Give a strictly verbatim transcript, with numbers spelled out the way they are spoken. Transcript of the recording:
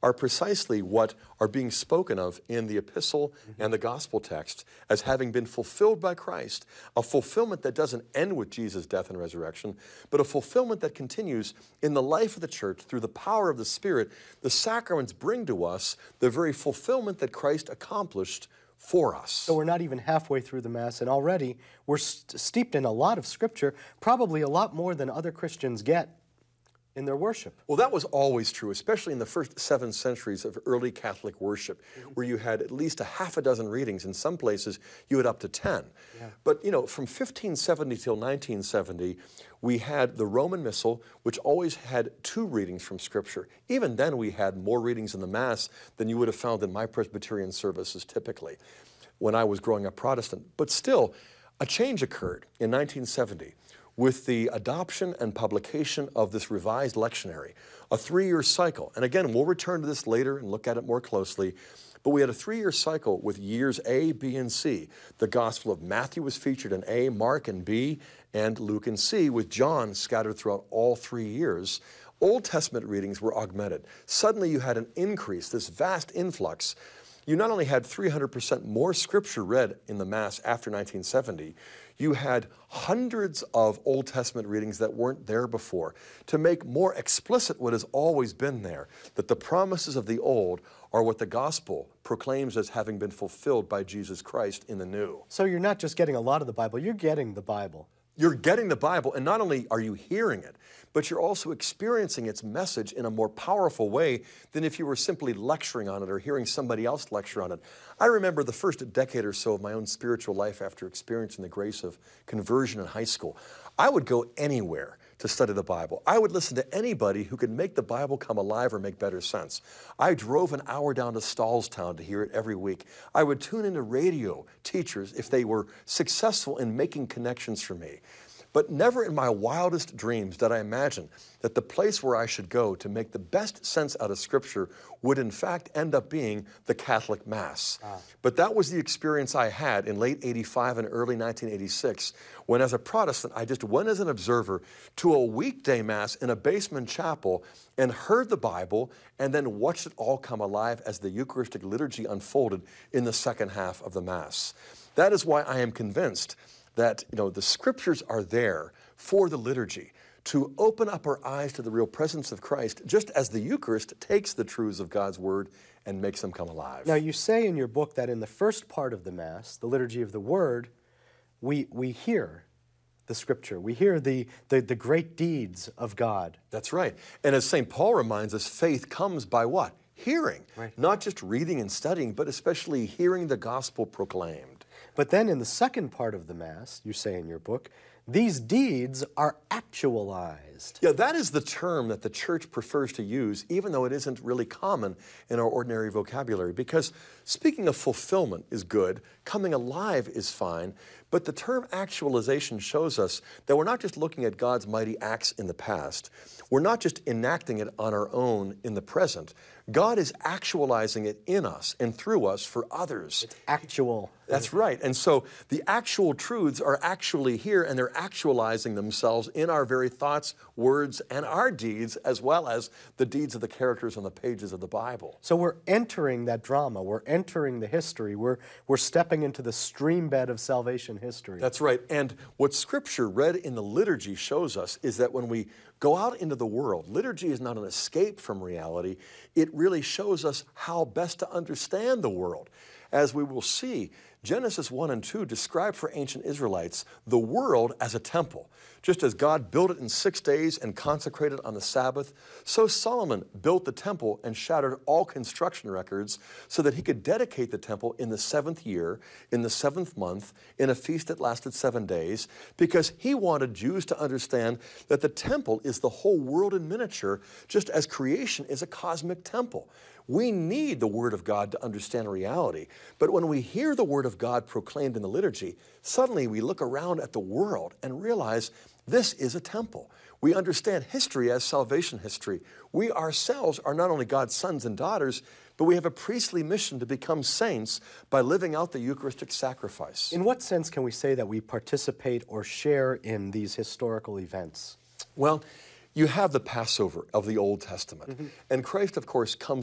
are precisely what are being spoken of in the epistle mm-hmm. and the gospel text as having been fulfilled by Christ, a fulfillment that doesn't end with Jesus' death and resurrection, but a fulfillment that continues in the life of the church through the power of the Spirit. The sacraments bring to us the very fulfillment that Christ accomplished for us. So we're not even halfway through the Mass, and already we're st steeped in a lot of Scripture, probably a lot more than other Christians get in their worship. Well, that was always true, especially in the first seven centuries of early Catholic worship, mm-hmm. where you had at least a half a dozen readings. In some places, you had up to ten. Yeah. But, you know, from fifteen seventy till nineteen seventy, we had the Roman Missal, which always had two readings from Scripture. Even then, we had more readings in the Mass than you would have found in my Presbyterian services typically when I was growing up Protestant. But still, a change occurred in nineteen seventy. With the adoption and publication of this revised lectionary, a three-year cycle. And again, we'll return to this later and look at it more closely, but we had a three-year cycle with years A, B, and C. The Gospel of Matthew was featured in A, Mark in B, and Luke in C, with John scattered throughout all three years. Old Testament readings were augmented. Suddenly you had an increase, this vast influx. You not only had three hundred percent more Scripture read in the Mass after nineteen seventy, you had hundreds of Old Testament readings that weren't there before to make more explicit what has always been there, that the promises of the old are what the gospel proclaims as having been fulfilled by Jesus Christ in the new. So you're not just getting a lot of the Bible, you're getting the Bible. You're getting the Bible, and not only are you hearing it, but you're also experiencing its message in a more powerful way than if you were simply lecturing on it or hearing somebody else lecture on it. I remember the first decade or so of my own spiritual life after experiencing the grace of conversion in high school. I would go anywhere to study the Bible. I would listen to anybody who could make the Bible come alive or make better sense. I drove an hour down to Stallstown to hear it every week. I would tune into radio teachers if they were successful in making connections for me. But never in my wildest dreams did I imagine that the place where I should go to make the best sense out of Scripture would in fact end up being the Catholic Mass. Ah. But that was the experience I had in late eighty-five and early nineteen eighty-six, when as a Protestant, I just went as an observer to a weekday Mass in a basement chapel and heard the Bible and then watched it all come alive as the Eucharistic liturgy unfolded in the second half of the Mass. That is why I am convinced that, you know, the Scriptures are there for the liturgy to open up our eyes to the real presence of Christ, just as the Eucharist takes the truths of God's Word and makes them come alive. Now, you say in your book that in the first part of the Mass, the liturgy of the Word, we, we hear the Scripture. We hear the, the, the great deeds of God. That's right. And as Saint Paul reminds us, faith comes by what? Hearing. Right. Not just reading and studying, but especially hearing the gospel proclaimed. But then in the second part of the Mass, you say in your book, these deeds are actualized. Yeah, that is the term that the Church prefers to use, even though it isn't really common in our ordinary vocabulary. Because speaking of fulfillment is good, coming alive is fine, but the term actualization shows us that we're not just looking at God's mighty acts in the past. We're not just enacting it on our own in the present. God is actualizing it in us and through us for others. It's actual. That's right. And so the actual truths are actually here, and they're actualizing themselves in our very thoughts, words, and our deeds, as well as the deeds of the characters on the pages of the Bible. So we're entering that drama. We're entering the history. We're, we're stepping into the stream bed of salvation history. That's right. And what Scripture read in the liturgy shows us is that when we go out into the world, liturgy is not an escape from reality. It really shows us how best to understand the world. As we will see, Genesis one and two describe for ancient Israelites the world as a temple. Just as God built it in six days and consecrated on the Sabbath, so Solomon built the temple and shattered all construction records so that he could dedicate the temple in the seventh year, in the seventh month, in a feast that lasted seven days, because he wanted Jews to understand that the temple is the whole world in miniature, just as creation is a cosmic temple. We need the Word of God to understand reality. But when we hear the Word of God proclaimed in the liturgy, suddenly we look around at the world and realize this is a temple. We understand history as salvation history. We ourselves are not only God's sons and daughters, but we have a priestly mission to become saints by living out the Eucharistic sacrifice. In what sense can we say that we participate or share in these historical events? Well, you have the Passover of the Old Testament. Mm-hmm. And Christ, of course, comes